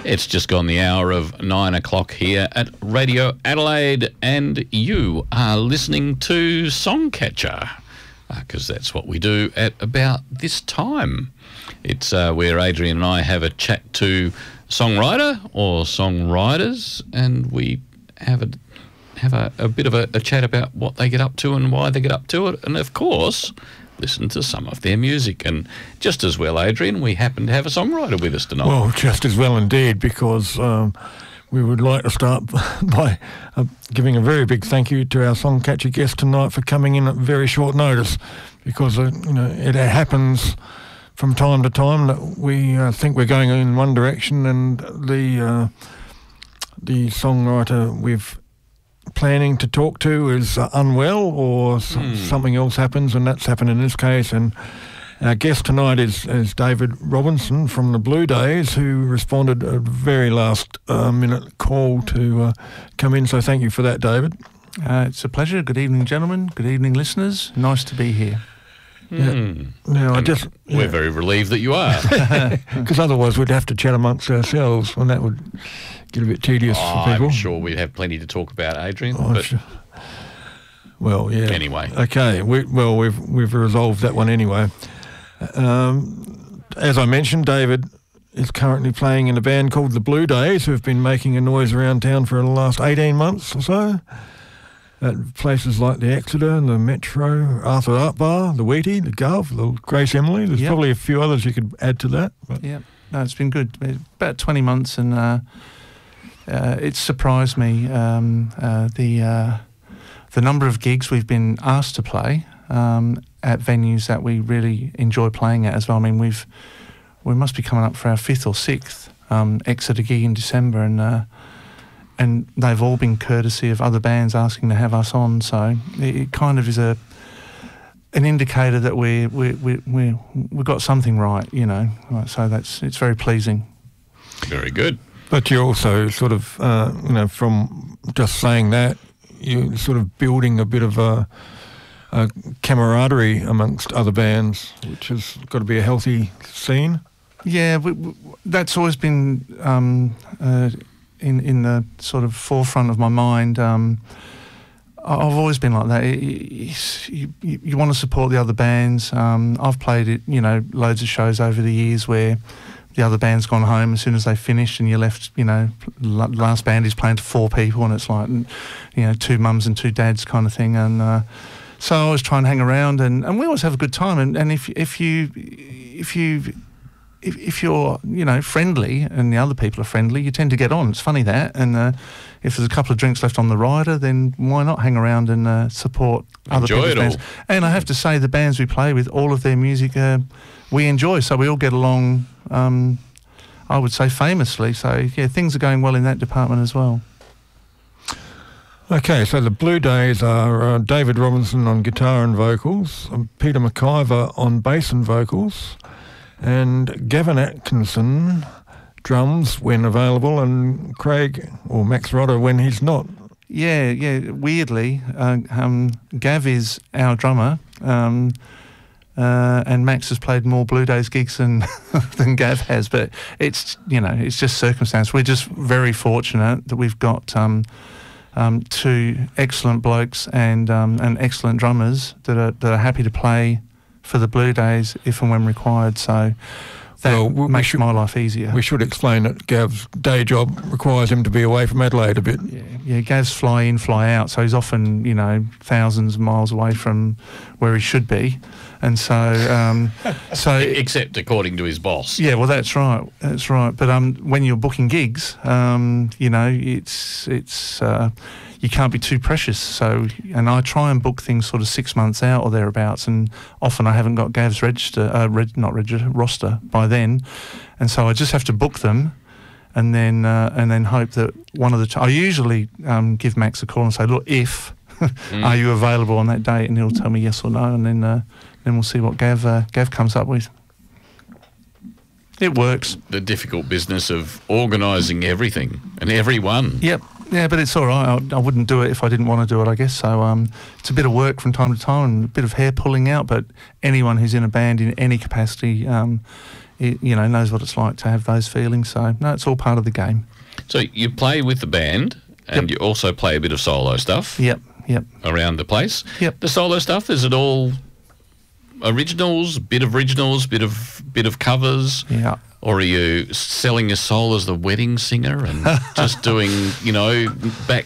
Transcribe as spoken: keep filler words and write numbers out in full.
It's just gone the hour of nine o'clock here at Radio Adelaide, and you are listening to Songcatcher, because uh, that's what we do at about this time. It's uh, where Adrian and I have a chat to songwriter or songwriters, and we have a have a, a bit of a, a chat about what they get up to and why they get up to it, and of course listen to some of their music. And just as well, Adrian, we happen to have a songwriter with us tonight. Well, just as well indeed, because um, we would like to start by uh, giving a very big thank you to our Songcatcher guest tonight for coming in at very short notice, because uh, you know it happens from time to time that we uh, think we're going in one direction, and the uh, the songwriter we've planning to talk to is uh, unwell, or s- mm. something else happens, and that's happened in this case. And our guest tonight is, is David Robinson from the Blue Days, who responded a very last uh, minute call to uh, come in. So thank you for that, David. Uh, it's a pleasure. Good evening, gentlemen. Good evening, listeners. Nice to be here. Yeah. Mm. Now, I just, we're yeah. very relieved that you are. Because otherwise we'd have to chat amongst ourselves, and that would get a bit tedious oh, for people. I'm sure we'd have plenty to talk about, Adrian. Oh, but sure. Well, yeah. Anyway. Okay. We, well, we've we've resolved that one anyway. Um, as I mentioned, David is currently playing in a band called the Blue Days, who have been making a noise around town for the last eighteen months or so, at places like the Exeter and the Metro, Arthur Art Bar, the Wheatie, the Gov, the Grace Emily. There's yep. probably a few others you could add to that. Yeah, no, it's been good. About twenty months, and uh, uh, it's surprised me um, uh, the uh, the number of gigs we've been asked to play um, at venues that we really enjoy playing at as well. I mean, we've we must be coming up for our fifth or sixth um, Exeter gig in December, and. Uh, And they've all been courtesy of other bands asking to have us on, so it, it kind of is a an indicator that we we we we we've got something right, you know. So that's it's very pleasing. Very good. But you're also sort of, uh, you know, from just saying that, you're sort of building a bit of a, a camaraderie amongst other bands, which has got to be a healthy scene. Yeah, we, we, that's always been. Um, uh, In, in the sort of forefront of my mind. um, I've always been like that. It, it, you, you want to support the other bands. Um, I've played it, you know, loads of shows over the years where the other band's gone home as soon as they finished, and you're left, you know, the last band is playing to four people, and it's like, you know, two mums and two dads kind of thing. And uh, so I always try and hang around, and, and we always have a good time. And, and if if you if you If, if you're, you know, friendly and the other people are friendly, you tend to get on. It's funny that. And uh, if there's a couple of drinks left on the rider, then why not hang around and uh, support other Enjoy people's it bands? all. And I have to say, the bands we play with, all of their music, uh, we enjoy. So we all get along, um, I would say, famously. So, yeah, things are going well in that department as well. Okay, so the Blue Days are uh, David Robinson on guitar and vocals, and Peter McIver on bass and vocals, and Gavin Atkinson, drums when available, and Craig or Max Rodder when he's not. Yeah, yeah. Weirdly, uh, um, Gav is our drummer, um, uh, and Max has played more Blue Days gigs than than Gav has. But it's you know it's just circumstance. We're just very fortunate that we've got um, um, two excellent blokes and um, and excellent drummers that are that are happy to play for the Blue Days if and when required. So that well, we makes should, my life easier. We should explain that Gav's day job requires him to be away from Adelaide a bit. Yeah, yeah, Gav's fly in, fly out, so he's often, you know, thousands of miles away from where he should be. And so... Um, so Except according to his boss. Yeah, well, that's right. That's right. But um, when you're booking gigs, um, you know, it's... it's uh, you can't be too precious. So, and I try and book things sort of six months out or thereabouts, and often I haven't got Gav's register, uh, reg, not register, roster by then, and so I just have to book them, and then uh, and then hope that one of the. T- I usually um, give Max a call and say, look, if mm. are you available on that date, and he'll tell me yes or no, and then uh, then we'll see what Gav uh, Gav comes up with. It works. The difficult business of organising everything and everyone. Yep. Yeah, but it's all right. I, I wouldn't do it if I didn't want to do it, I guess. So um, it's a bit of work from time to time and a bit of hair pulling out, but anyone who's in a band in any capacity, um, he, you know, knows what it's like to have those feelings. So no, it's all part of the game. So you play with the band, and Yep. you also play a bit of solo stuff Yep, yep, around the place. Yep. The solo stuff, is it all originals, bit of originals, bit of bit of covers? yeah. Or are you selling your soul as the wedding singer and just doing, you know, back